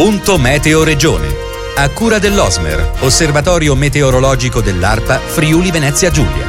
Punto Meteo Regione. A cura dell'Osmer, Osservatorio Meteorologico dell'ARPA Friuli Venezia Giulia.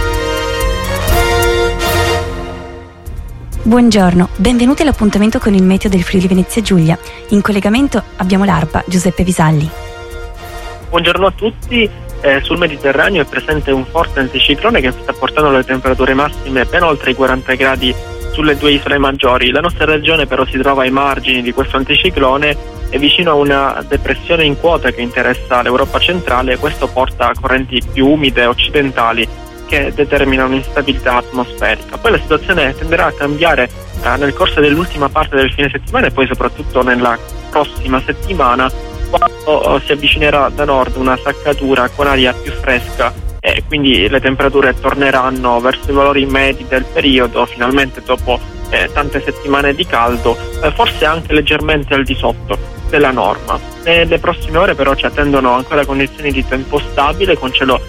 Buongiorno, benvenuti all'appuntamento con il meteo del Friuli Venezia Giulia. In collegamento abbiamo l'ARPA, Giuseppe Visalli. Buongiorno a tutti. Sul Mediterraneo è presente un forte anticiclone che sta portando le temperature massime ben oltre i 40 gradi sulle due isole maggiori. La nostra regione però si trova ai margini di questo anticiclone e vicino a una depressione in quota che interessa l'Europa centrale. Questo porta a correnti più umide occidentali che determinano instabilità atmosferica. Poi la situazione tenderà a cambiare nel corso dell'ultima parte del fine settimana e poi soprattutto nella prossima settimana, quando si avvicinerà da nord una saccatura con aria più fresca e quindi le temperature torneranno verso i valori medi del periodo, finalmente dopo tante settimane di caldo, forse anche leggermente al di sotto della norma. Nelle prossime ore però ci attendono ancora condizioni di tempo stabile, con cielo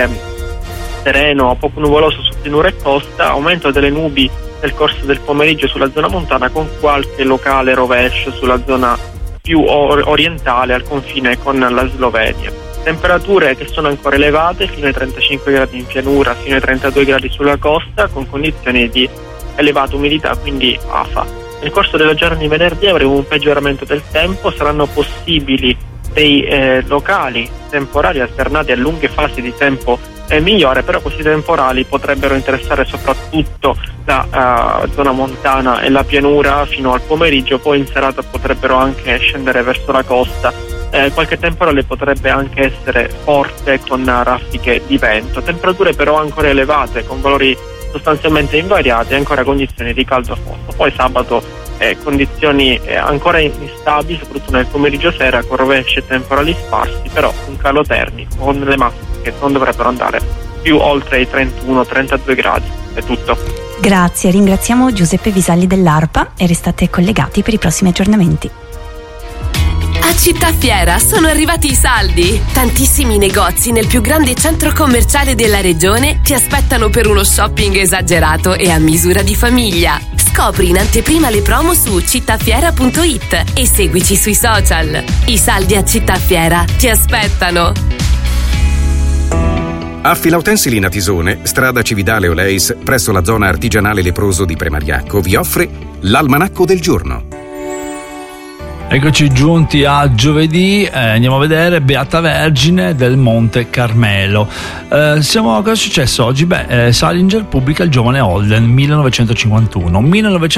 sereno, poco nuvoloso su pianura e costa, aumento delle nubi nel corso del pomeriggio sulla zona montana, con qualche locale rovescio sulla zona più orientale al confine con la Slovenia. Temperature che sono ancora elevate, fino ai 35 gradi in pianura, fino ai 32 gradi sulla costa, con condizioni di elevata umidità, quindi afa. Nel corso della giornata di venerdì avremo un peggioramento del tempo, saranno possibili dei locali temporali alternati a lunghe fasi di tempo migliore, però questi temporali potrebbero interessare soprattutto la zona montana e la pianura fino al pomeriggio, poi in serata potrebbero anche scendere verso la costa. Qualche temporale potrebbe anche essere forte con raffiche di vento. Temperature però ancora elevate, con valori sostanzialmente invariati e ancora condizioni di caldo fosso. Poi sabato condizioni ancora instabili, soprattutto nel pomeriggio sera, con rovesci e temporali sparsi, però un calo termico con le massime che non dovrebbero andare più oltre i 31-32 gradi. È tutto. Grazie, ringraziamo Giuseppe Visalli dell'ARPA e restate collegati per i prossimi aggiornamenti. A Città Fiera sono arrivati i saldi. Tantissimi negozi nel più grande centro commerciale della regione ti aspettano per uno shopping esagerato e a misura di famiglia. Scopri in anteprima le promo su cittafiera.it e seguici sui social. I saldi a Città Fiera ti aspettano. A Filautensili Natisone, strada Cividale Oleis, presso la zona artigianale leproso di Premariacco, vi offre l'Almanacco del Giorno. Eccoci giunti a giovedì, andiamo a vedere Beata Vergine del Monte Carmelo. Cosa è successo oggi? Salinger pubblica Il giovane Holden, 1951.